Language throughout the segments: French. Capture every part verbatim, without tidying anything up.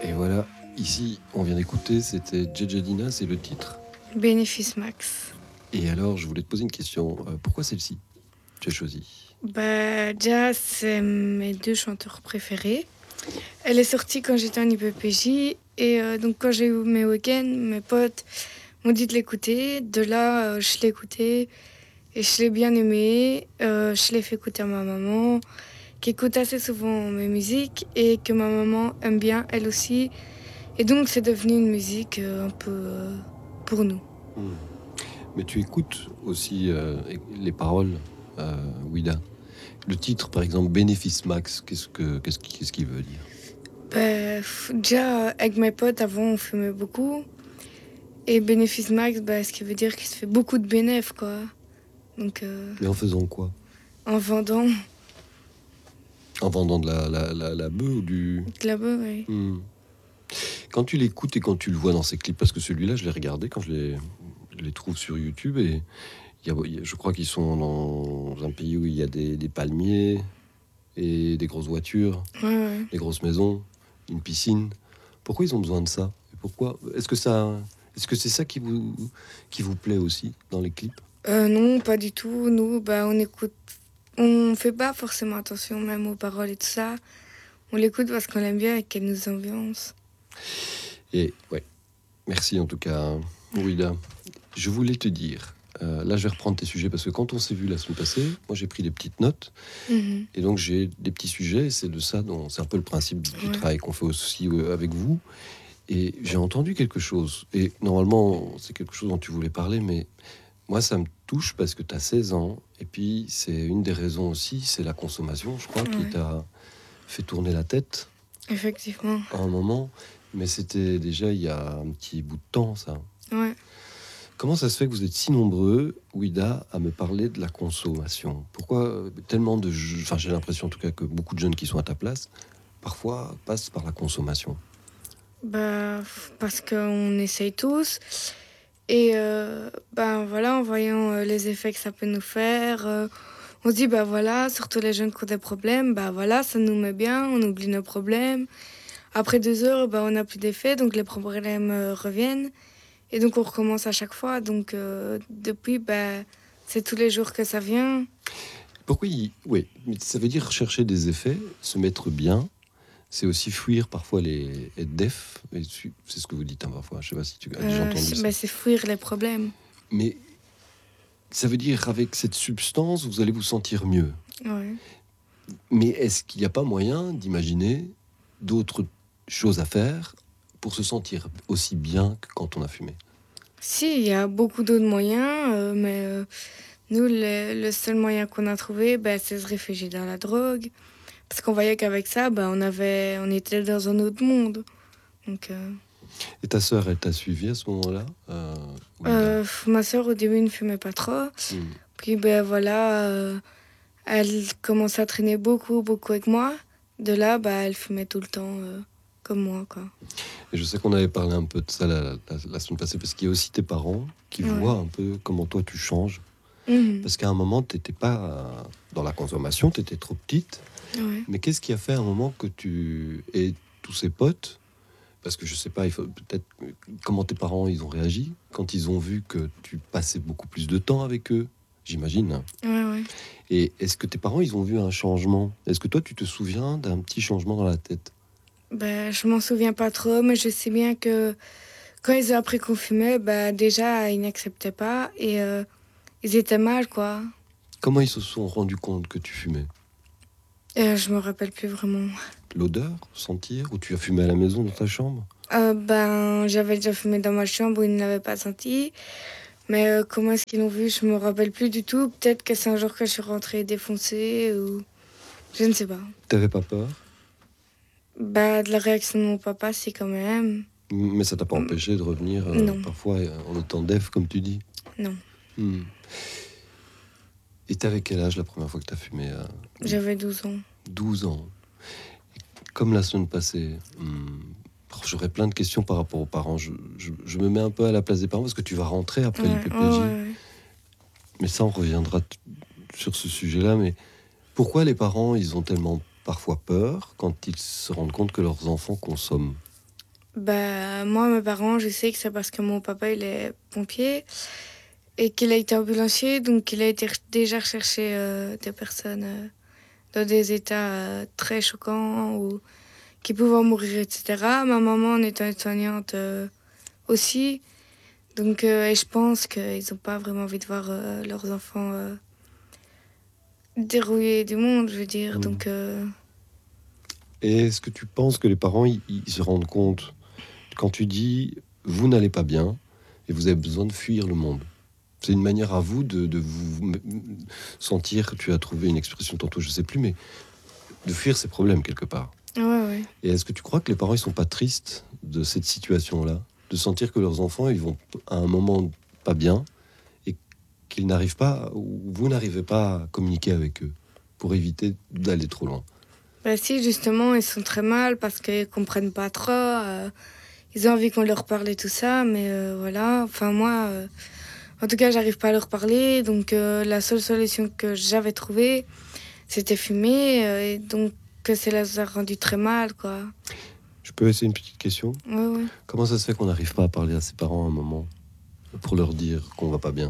Et voilà, ici, on vient d'écouter, c'était Djedjedina, c'est le titre. Bénéfice Max. Et alors, je voulais te poser une question. Euh, pourquoi celle-ci tu as choisi? Bah, Jazz, c'est mes deux chanteurs préférés. Elle est sortie quand j'étais en I P P J. Et euh, donc, quand j'ai eu mes week-ends, mes potes m'ont dit de l'écouter. De là, euh, je l'ai écouté. Et je l'ai bien aimé. Euh, je l'ai fait écouter à ma maman, qui écoute assez souvent mes musiques. Et que ma maman aime bien, elle aussi. Et donc, c'est devenu une musique euh, un peu euh, pour nous. Hmm. Mais tu écoutes aussi euh, les paroles, euh, Ouida. Le titre, par exemple, Bénéfice Max, qu'est-ce que qu'est-ce qui- qu'est-ce qu'il veut dire? Bah, f- déjà, avec mes potes, avant, on fumait beaucoup. Et bénéfice max, bah, ce qui veut dire qu'il se fait beaucoup de bénéfices, quoi. Donc, euh, Mais en faisant quoi? en vendant En vendant de la, la, la, la bœuf ou du... de là-bas, ouais. Hmm. Quand tu l'écoutes et quand tu le vois dans ses clips, parce que celui-là, je l'ai regardé quand je les, je les trouve sur YouTube et il y a- il y a- je crois qu'ils sont dans un pays où il y a des, des palmiers et des grosses voitures, Ouais, ouais. des grosses maisons, une piscine. Pourquoi ils ont besoin de ça? Et pourquoi? Est-ce que ça, est-ce que c'est ça qui vous, qui vous plaît aussi dans les clips? Euh, non, pas du tout. Nous, bah, on écoute. On fait pas forcément attention même aux paroles et tout ça. On l'écoute parce qu'on l'aime bien et qu'elle nous ambiance. Et ouais, merci en tout cas, Ouida. Je voulais te dire, euh, là je vais reprendre tes sujets parce que quand on s'est vu la semaine passée, moi j'ai pris des petites notes. Mhm. Et donc j'ai des petits sujets, et c'est de ça dont c'est un peu le principe du Ouais. travail qu'on fait aussi euh, avec vous. Et j'ai entendu quelque chose, et normalement c'est quelque chose dont tu voulais parler, mais moi ça me touche parce que tu as seize ans, et puis c'est une des raisons aussi, c'est la consommation, je crois, qui Ouais. t'a fait tourner la tête Effectivement. à un moment, mais c'était déjà il y a un petit bout de temps ça. Ouais. Comment ça se fait que vous êtes si nombreux, Ouida, à me parler de la consommation? Pourquoi euh, tellement de... je- Enfin, j'ai l'impression en tout cas que beaucoup de jeunes qui sont à ta place, parfois, passent par la consommation. Bah, f- parce qu'on essaye tous. Et euh, ben voilà, en voyant euh, les effets que ça peut nous faire, euh, on se dit, bah voilà, surtout les jeunes qui ont des problèmes, bah voilà, ça nous met bien, on oublie nos problèmes. Après deux heures, bah, on n'a plus d'effet, donc les problèmes euh, reviennent. Et donc on recommence à chaque fois. Donc euh, depuis, bah, c'est tous les jours que ça vient. Pourquoi il... Oui, mais ça veut dire chercher des effets, se mettre bien. C'est aussi fuir parfois les être def. Et su- C'est ce que vous dites hein, parfois. Je sais pas si tu as déjà Euh, entendu c'est ça. bah, c'est fuir les problèmes. Mais ça veut dire avec cette substance, vous allez vous sentir mieux. Ouais. Mais est-ce qu'il n'y a pas moyen d'imaginer d'autres choses à faire pour se sentir aussi bien que quand on a fumé? Si, il y a beaucoup d'autres moyens, euh, mais euh, nous, le, le seul moyen qu'on a trouvé, bah, c'est se réfugier dans la drogue. Parce qu'on voyait qu'avec ça, bah, on, avait, on était dans un autre monde. Donc, euh, Et ta sœur, elle t'a suivi à ce moment-là euh, oui, là. euh, ma soeur, au début, ne fumait pas trop. Hmm. Puis, ben voilà, euh, elle commençait à traîner beaucoup, beaucoup avec moi. De là, bah, elle fumait tout le temps, euh, comme moi, quoi. Et je sais qu'on avait parlé un peu de ça la, la- la semaine passée, parce qu'il y a aussi tes parents qui Ouais. voient un peu comment toi tu changes. Mhm. Parce qu'à un moment, tu n'étais pas euh, dans la consommation, tu étais trop petite. Ouais. Mais qu'est-ce qui a fait à un moment que tu et tous ces potes, parce que je sais pas, il faut peut-être comment tes parents ils ont réagi quand ils ont vu que tu passais beaucoup plus de temps avec eux, j'imagine. Ouais, ouais. Et est-ce que tes parents ils ont vu un changement? Est-ce que toi tu te souviens d'un petit changement dans la tête? Ben, je m'en souviens pas trop, mais je sais bien que quand ils ont appris qu'on fumait, bah, déjà, ils n'acceptaient pas et euh, ils étaient mal, quoi. Comment ils se sont rendus compte que tu fumais? Euh, je me rappelle plus vraiment. L'odeur, sentir, ou tu as fumé à la maison dans ta chambre? Euh, ben, j'avais déjà fumé dans ma chambre où ils ne l'avaient pas senti. Mais euh, comment est-ce qu'ils l'ont vu, je me rappelle plus du tout. Peut-être que c'est un jour que je suis rentrée défoncée ou... Je ne sais pas. T'avais pas peur? Bah, de la réaction de mon papa, c'est quand même... Mais ça t'a pas empêché de revenir euh, Non. parfois euh, en étant def, comme tu dis? Non. Hmm. Et t'avais quel âge la première fois que t'as fumé? euh, J'avais douze ans. douze ans. Comme la semaine passée, hmm, j'aurais plein de questions par rapport aux parents. Je, je- je me mets un peu à la place des parents parce que tu vas rentrer après Ouais, l'I P P J. ouais, ouais, ouais. Mais ça, on reviendra t- sur ce sujet-là. Mais pourquoi les parents, ils ont tellement parfois peur quand ils se rendent compte que leurs enfants consomment? Bah, moi, mes parents, je sais que c'est parce que mon papa, il est pompier et qu'il a été ambulancier, donc il a été re- déjà recherché euh, des personnes euh, dans des états euh, très choquants ou qui pouvaient en mourir, et cetera. Ma maman, en étant soignante euh, aussi, donc euh, et je pense qu'ils n'ont pas vraiment envie de voir euh, leurs enfants euh, dérouillés du monde, je veux dire. Mm. Donc, euh, Et est-ce que tu penses que les parents, ils, ils se rendent compte quand tu dis vous n'allez pas bien et vous avez besoin de fuir le monde? C'est une manière à vous de, de vous m- m- sentir, tu as trouvé une expression tantôt, je sais plus, mais de fuir ces problèmes quelque part. ouais, ouais. Et est-ce que tu crois que les parents, ils sont pas tristes de cette situation-là, de sentir que leurs enfants, ils vont à un moment pas bien et qu'ils n'arrivent pas, ou vous n'arrivez pas à communiquer avec eux pour éviter d'aller trop loin? Bah si, justement, ils sont très mal parce qu'ils comprennent pas trop. euh, ils ont envie qu'on leur parle et tout ça, mais euh, voilà. Enfin, moi, euh, en tout cas, j'arrive pas à leur parler. Donc, euh, la seule solution que j'avais trouvée, c'était fumer. euh, et donc, que ça les a rendus très mal, quoi. Je peux essayer une petite question? Ouais, ouais. Comment ça se fait qu'on n'arrive pas à parler à ses parents à un moment pour leur dire qu'on va pas bien?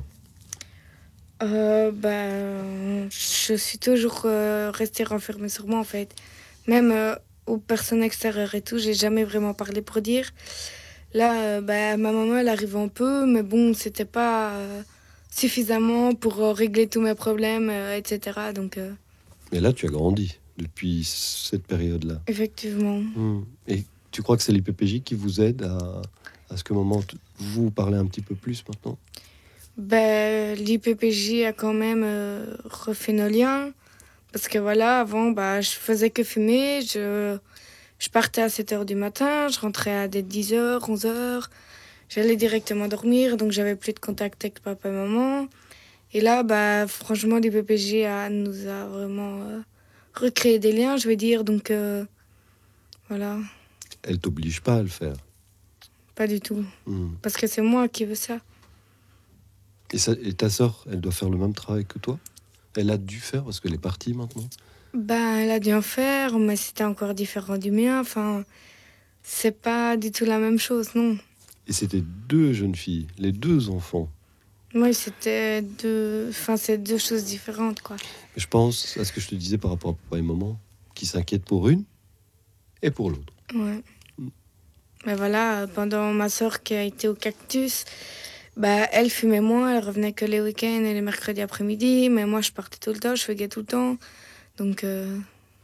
Euh, bah, je suis toujours euh, restée renfermée sur moi, en fait. Même euh, aux personnes extérieures et tout, j'ai jamais vraiment parlé pour dire. Là, euh, bah, ma maman, elle arrive un peu, mais bon, c'était pas euh, suffisamment pour euh, régler tous mes problèmes, euh, et cetera. Donc, euh, Mais là, tu as grandi depuis cette période-là. effectivement. Hmm. Et tu crois que c'est l'I P P J qui vous aide à, à ce que moment t- vous parlez un petit peu plus maintenant? Bah, l'I P P J a quand même euh, refait nos liens. Parce que voilà, avant, bah, je faisais que fumer. Je, je partais à sept heures du matin, je rentrais à des dix heures, onze heures. J'allais directement dormir, donc j'avais plus de contact avec papa et maman. Et là, bah, franchement, l'I P P J a, nous a vraiment euh, recréé des liens, je veux dire. Donc, euh, voilà, Elle t'oblige pas à le faire. pas du tout. Hmm. Parce que c'est moi qui veux ça. Et, ça- et ta sœur, elle doit faire le même travail que toi? Elle a dû faire parce qu'elle est partie maintenant. Ben, elle a dû en faire, mais c'était encore différent du mien. Enfin, c'est pas du tout la même chose, non. Et c'était deux jeunes filles, les deux enfants. Moi, c'était deux... Enfin, c'est deux choses différentes, quoi. Je pense à ce que je te disais par rapport à papa et maman, qui s'inquiètent pour une et pour l'autre. Ouais. Mm. Mais voilà, pendant ma soeur qui a été au Cactus, bah, elle fumait moins, elle revenait que les week-ends et les mercredis après-midi. Mais moi, je partais tout le temps, je faisais tout le temps. Donc, euh,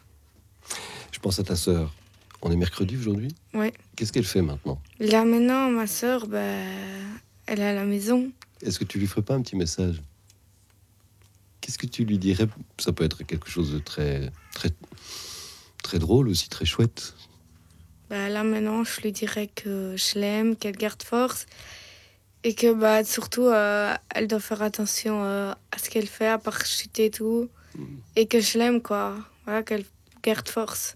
Je pense à ta sœur. On est mercredi aujourd'hui. ouais. Qu'est-ce qu'elle fait maintenant? Là, maintenant, ma soeur, bah, elle est à la maison. Est-ce que tu lui ferais pas un petit message? Qu'est-ce que tu lui dirais? Ça peut être quelque chose de très, très, très drôle aussi, très chouette. Bah, là, maintenant, je lui dirais que je l'aime, qu'elle garde force. Et que, bah, surtout, euh, elle doit faire attention euh, à ce qu'elle fait, à part chuter et tout. Mm. Et que je l'aime, quoi. Voilà, qu'elle garde force.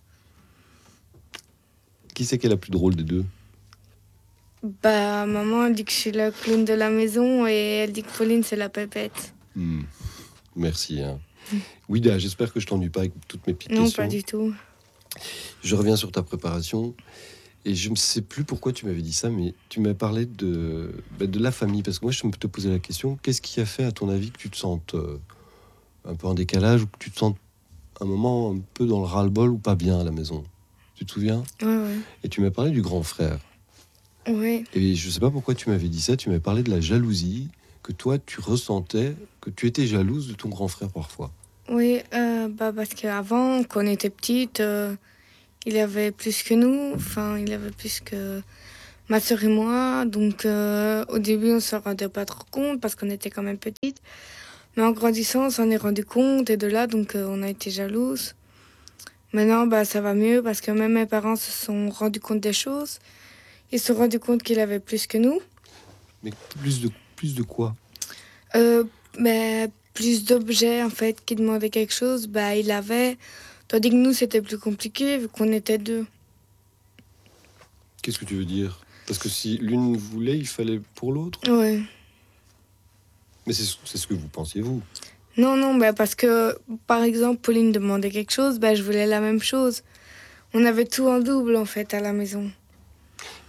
Qui c'est qui est la plus drôle des deux? Bah, maman, elle dit que je suis le clown de la maison et elle dit que Pauline, c'est la pépette. Hmm. Merci. Hein. Oui, Da, j'espère que je t'ennuie pas avec toutes mes petites Non, questions. pas du tout. Je reviens sur ta préparation et je ne sais plus pourquoi tu m'avais dit ça, mais tu m'as parlé de, bah, de la famille. Parce que moi, je me te posais la question, qu'est-ce qui a fait, à ton avis, que tu te sentes euh, un peu en décalage ou que tu te sentes un moment un peu dans le ras-le-bol ou pas bien à la maison? Tu te souviens? Ouais, ouais. Et tu m'as parlé du grand frère. Ouais. Et je ne sais pas pourquoi tu m'avais dit ça, tu m'avais parlé de la jalousie, que toi, tu ressentais, que tu étais jalouse de ton grand frère parfois. Oui, euh, bah, parce qu'avant, quand on était petite, euh, il avait plus que nous. Enfin, il avait plus que ma soeur et moi. Donc, euh, au début, on se rendait pas trop compte parce qu'on était quand même petites. Mais en grandissant, on s'en est rendu compte. Et de là, donc, euh, on a été jalouses. Maintenant, bah, ça va mieux parce que même mes parents se sont rendus compte des choses. Ils se sont rendus compte qu'il avait plus que nous. Mais plus de, plus de quoi? Euh, mais plus d'objets, en fait, qui demandaient quelque chose, bah, il avait. Tandis que nous, c'était plus compliqué vu qu'on était deux. Qu'est-ce que tu veux dire? Parce que si l'une voulait, il fallait pour l'autre? Ouais. Mais c'est c'est ce que vous pensiez, vous. Non, non, bah, parce que, par exemple, Pauline demandait quelque chose, bah, je voulais la même chose. On avait tout en double, en fait, à la maison.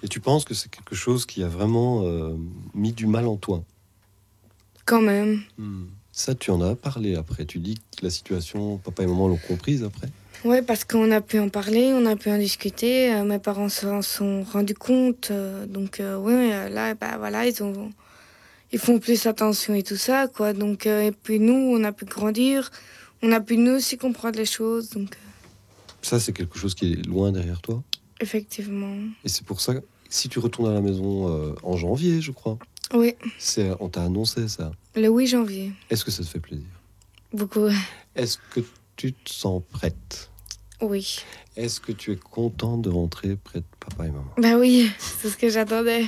Et tu penses que c'est quelque chose qui a vraiment euh, mis du mal en toi? Quand même. Hmm. Ça, tu en as parlé après. Tu dis que la situation, papa et maman l'ont comprise après? Ouais, parce qu'on a pu en parler, on a pu en discuter. euh, mes parents s'en sont rendus compte. euh, donc, euh, ouais, euh, là, bah, voilà, ils, ont, ils font plus attention et tout ça, quoi. Donc, euh, et puis nous, on a pu grandir. On a pu nous aussi comprendre les choses. Donc, euh, Ça, c'est quelque chose qui est loin derrière toi. effectivement. Et c'est pour ça, si tu retournes à la maison euh, en janvier, je crois, Oui, c'est, on t'a annoncé ça. le huit janvier. Est-ce que ça te fait plaisir? Beaucoup. Est-ce que tu te sens prête? Oui. Est-ce que tu es content de rentrer près de papa et maman? Bah oui, c'est ce que j'attendais.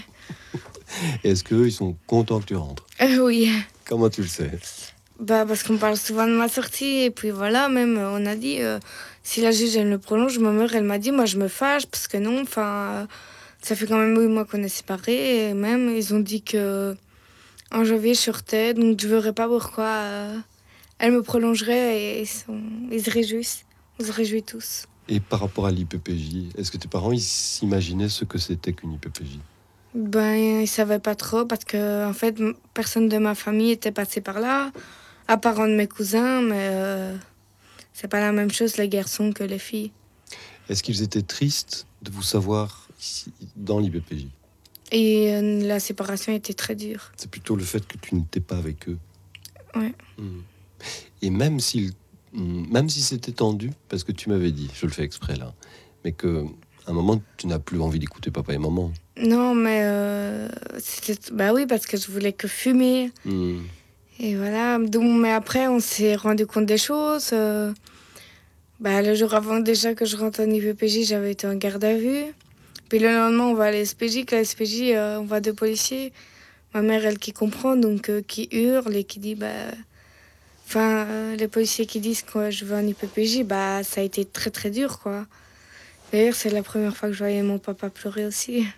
Et est-ce qu'eux, ils sont contents que tu rentres? Euh, oui. Comment tu le sais? Bah parce qu'on parle souvent de ma sortie. Et puis voilà, même, euh, on a dit, euh, si la juge, elle me prolonge, ma mère, elle m'a dit, moi, je me fâche, parce que non, enfin, euh, ça fait quand même huit mois qu'on est séparés. Et même, ils ont dit que en janvier, je sortais, donc je verrais pas pourquoi euh, elle me prolongerait. Et ils, sont, ils se réjouissent. On se réjouit tous. Et par rapport à l'I P P J, est-ce que tes parents, ils s'imaginaient ce que c'était qu'une I P P J? Ben, ils savaient pas trop, parce que, en fait, m- personne de ma famille était passé par là, à part un de mes cousins, mais euh, c'est pas la même chose, les garçons, que les filles. Est-ce qu'ils étaient tristes de vous savoir ici, dans l'I P P J? Et euh, la séparation était très dure. C'est plutôt le fait que tu n'étais pas avec eux. Ouais. Hmm. Et même si, même si c'était tendu, parce que tu m'avais dit, je le fais exprès là, mais que à un moment tu n'as plus envie d'écouter papa et maman. Non, mais euh, c'était... Bah oui, parce que je voulais que fumer. Hmm. Et voilà. Donc, mais après, on s'est rendu compte des choses. euh, Bah, le jour avant déjà que je rentre en I P P J, j'avais été en garde à vue. Puis le lendemain, on va à l'S P J. Que l'S P J, euh, on voit deux policiers. Ma mère, elle qui comprend, donc euh, qui hurle et qui dit... bah Enfin, euh, les policiers qui disent que je vais en I P P J, bah ça a été très très dur, quoi. D'ailleurs, c'est la première fois que je voyais mon papa pleurer aussi.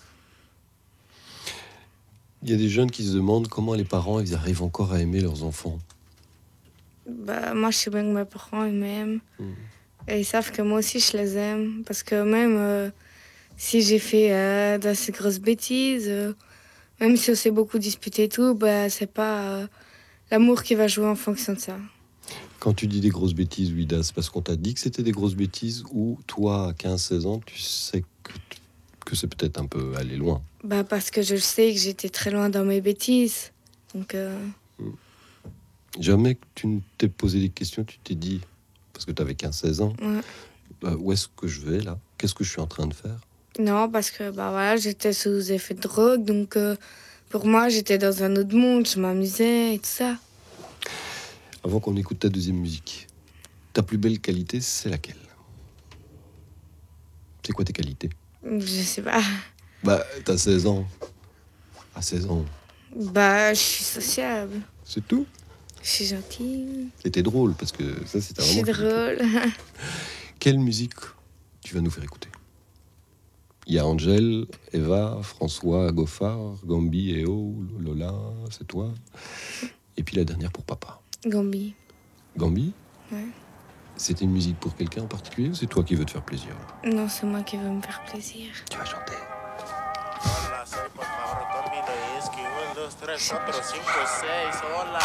Il y a des jeunes qui se demandent comment les parents ils arrivent encore à aimer leurs enfants. Bah, moi, je sais bien que mes parents, ils m'aiment. Hmm. Et ils savent que moi aussi, je les aime. Parce que même euh, si j'ai fait euh, d'assez grosses bêtises, euh, même si on s'est beaucoup disputé et tout, bah, c'est pas euh, l'amour qui va jouer en fonction de ça. Quand tu dis des grosses bêtises, Ouida, c'est parce qu'on t'a dit que c'était des grosses bêtises ou toi, à quinze seize ans, tu sais que, que c'est peut-être un peu aller loin. Bah, parce que je le sais que j'étais très loin dans mes bêtises. Donc, euh, Jamais que tu ne t'es posé des questions, tu t'es dit, parce que tu avais quinze seize ans, ouais. euh, où est-ce que je vais là? Qu'est-ce que je suis en train de faire? Non, parce que bah voilà, j'étais sous effet de drogue, donc euh, pour moi, j'étais dans un autre monde, je m'amusais et tout ça. Avant qu'on écoute ta deuxième musique, ta plus belle qualité, c'est laquelle? C'est quoi tes qualités? Je sais pas. Bah, t'as seize ans. À seize ans, Bah, je suis sociable, c'est tout. je suis gentille, Et t'es drôle, parce que ça, c'était je suis vraiment... drôle. Quelle musique tu vas nous faire écouter? Il y a Angèle, Eva, François, Goffard, Gambi, Eo, Lola, c'est toi. Et puis la dernière pour papa. Gambi. Gambi? Ouais. C'était une musique pour quelqu'un en particulier ou c'est toi qui veux te faire plaisir? Non, c'est moi qui veux me faire plaisir. Tu vas chanter. Hola, soy por favor Tommy Lewinsky. Un, dos, tres, cuatro, cinco, seis. Hola.